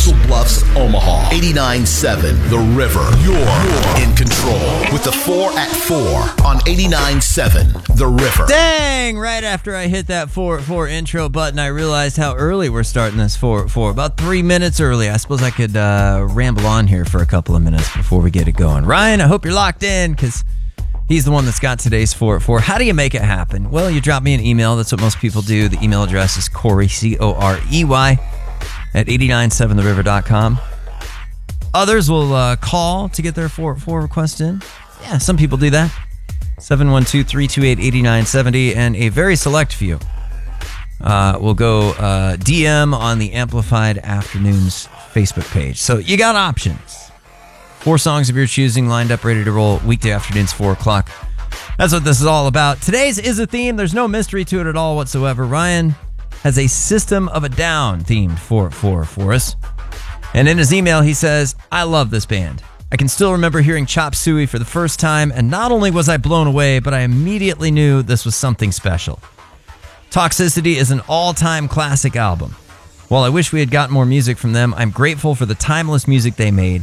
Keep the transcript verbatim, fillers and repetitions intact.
Council Bluffs, Omaha. eighty-nine point seven The River. You're, you're in control with the four at four on eighty-nine point seven The River. Dang! Right after I hit that four at four intro button, I realized how early we're starting this four at four. About three minutes early. I suppose I could uh, ramble on here for a couple of minutes before we get it going. Ryan, I hope you're locked in because he's the one that's got today's four at four. How do you make it happen? Well, you drop me an email. That's what most people do. The email address is Corey, C O R E Y, at eight nine seven the river dot com. Others will uh, call to get their four at four request in. Yeah, some people do that. seven one two, three two eight, eight nine seven zero. And a very select few uh, will go uh, D M on the Amplified Afternoons Facebook page. So you got options. Four songs of your choosing lined up, ready to roll weekday afternoons, four o'clock. That's what this is all about. Today's is a theme. There's no mystery to it at all whatsoever. Ryan has a System of a Down themed four at four for us. And in his email, he says, I love this band. I can still remember hearing Chop Suey for the first time, and not only was I blown away, but I immediately knew this was something special. Toxicity is an all-time classic album. While I wish we had gotten more music from them, I'm grateful for the timeless music they made.